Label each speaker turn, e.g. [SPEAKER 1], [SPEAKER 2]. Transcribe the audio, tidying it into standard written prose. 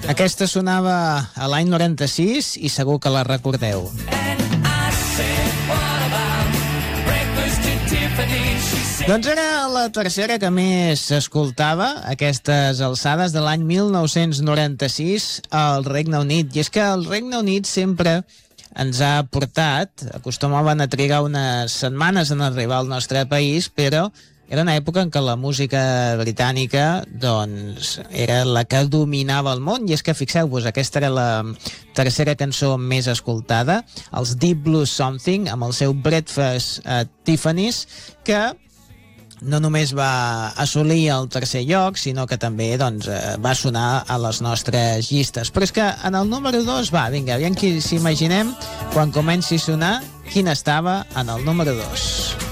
[SPEAKER 1] Aquesta sonava a l'any 96 i segur que la recordeu. Doncs era la tercera que més s'escoltava a aquestes alçades de l'any 1996 al Regne Unit. I és que el Regne Unit sempre ens ha portat, acostumaven a trigar unes setmanes en arribar al nostre país, però era una època en què la música britànica doncs, era la que dominava el món, i és que fixeu-vos, aquesta era la tercera cançó més escoltada, els Deep Blue Something, amb el seu Breakfast at Tiffany's, que no només va assolir el tercer lloc, sinó que també doncs, va sonar a les nostres llistes. Però és que en el número 2, aviam qui s'imaginem, quan comenci a sonar, quin estava en el número 2.